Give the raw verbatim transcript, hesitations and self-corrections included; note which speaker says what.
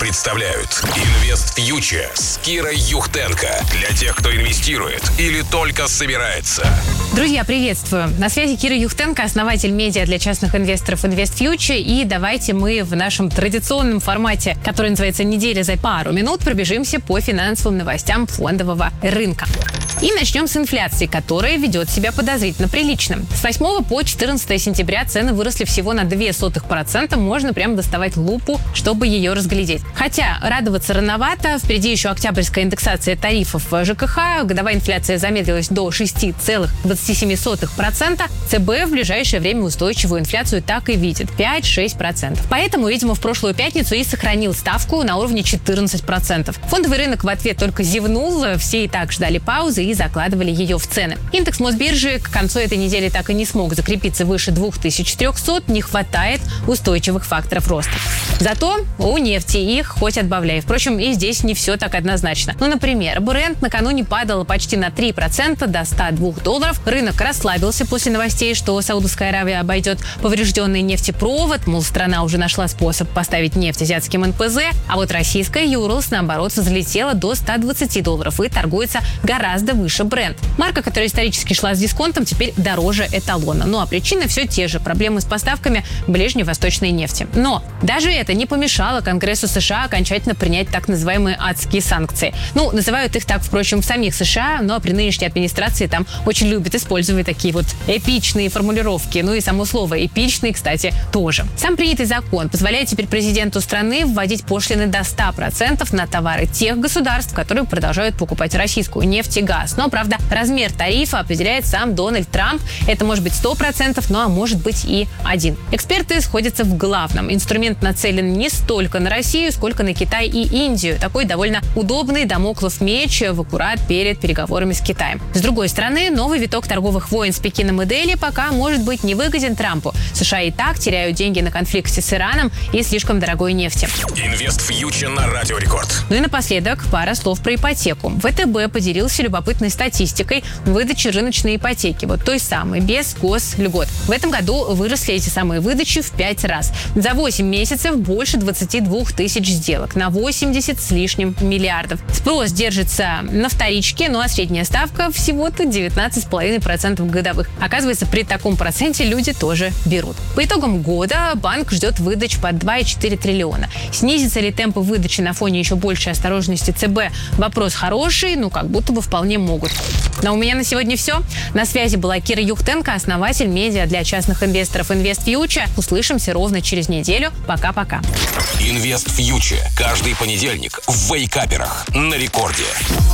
Speaker 1: представляют Инвест Фьючер с Кирой Юхтенко. Для тех, кто инвестирует или только собирается.
Speaker 2: Друзья, приветствую. На связи Кира Юхтенко, основатель медиа для частных инвесторов Инвест Фьючер. И давайте мы в нашем традиционном формате, который называется «Неделя за пару минут», пробежимся по финансовым новостям фондового рынка. И начнем с инфляции, которая ведет себя подозрительно прилично. С восьмого по четырнадцатое сентября цены выросли всего на ноль целых две десятых процента. Можно прям доставать лупу, чтобы ее разглядеть. Хотя радоваться рановато. Впереди еще октябрьская индексация тарифов ЖКХ. Годовая инфляция замедлилась до шесть целых двадцать семь сотых процента. ЦБ в ближайшее время устойчивую инфляцию так и видит – пять-шесть процентов. Поэтому, видимо, в прошлую пятницу и сохранил ставку на уровне четырнадцать процентов. Фондовый рынок в ответ только зевнул. Все и так ждали паузы и закладывали ее в цены. Индекс Мосбиржи к концу этой недели так и не смог закрепиться выше две тысячи триста. Не хватает устойчивых факторов роста. Зато у нефти их хоть отбавляй. Впрочем, и здесь не все так однозначно. Ну, например, Брент накануне падал почти на три процента до ста двух долларов. Рынок расслабился после новостей, что Саудовская Аравия обойдет поврежденный нефтепровод. Мол, страна уже нашла способ поставить нефть азиатским эн пэ зэ. А вот российская Юрлс, наоборот, взлетела до ста двадцати долларов и торгуется гораздо выше Брент. Марка, которая исторически шла с дисконтом, теперь дороже эталона. Ну а причины все те же – проблемы с поставками ближневосточной нефти. Но даже это не помешало Конгрессу США окончательно принять так называемые адские санкции. Ну, называют их так, впрочем, в самих США, но при нынешней администрации там очень любят использовать такие вот эпичные формулировки. Ну и само слово «эпичный», кстати, тоже. Сам принятый закон позволяет теперь президенту страны вводить пошлины до ста процентов на товары тех государств, которые продолжают покупать российскую нефть и газ. Но, правда, размер тарифа определяет сам Дональд Трамп. Это может быть сто процентов, ну а может быть и один. Эксперты сходятся в главном. Инструмент нацелен не столько на Россию, сколько на Китай и Индию. Такой довольно удобный дамоклов меч в аккурат перед переговорами с Китаем. С другой стороны, новый виток торговых войн с Пекином и Дели пока может быть не выгоден Трампу. США и так теряют деньги на конфликте с Ираном и слишком дорогой нефти.
Speaker 1: Инвест Фьючер на Радио Рекорд.
Speaker 2: Ну и напоследок пара слов про ипотеку. вэ тэ бэ поделился любопытной статистикой выдачи рыночной ипотеки. Вот той самой, без госльгот. В этом году выросли эти самые выдачи в пять раз. За восемь месяцев больше двадцати двух тысяч сделок. На восемьдесят с лишним миллиардов. Спрос держится на вторичке, ну а средняя ставка всего-то девятнадцать целых пять десятых процента годовых. Оказывается, при таком проценте люди тоже берут. По итогам года банк ждет выдач по два и четыре триллиона. Снизится ли темпы выдачи на фоне еще большей осторожности ЦБ? Вопрос хороший, ну как будто бы вполне могут. Но у меня на сегодня все. На связи была Кира Юхтенко, основатель медиа для частных инвесторов Инвест Фьючер. Услышимся ровно через неделю. Пока-пока.
Speaker 1: Инвест Фьючер. Каждый понедельник в вейкаперах на Рекорде.